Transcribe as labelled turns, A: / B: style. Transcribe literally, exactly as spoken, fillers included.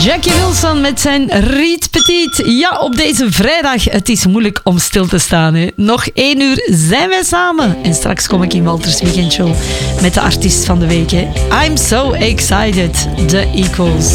A: Jackie Wilson met zijn Riet Petit. Ja, op deze vrijdag, het is moeilijk om stil te staan. Hè. Nog één uur zijn wij samen. En straks kom ik in Walters Weekendshow met de artiest van de week. Hè. I'm so excited. The Equals.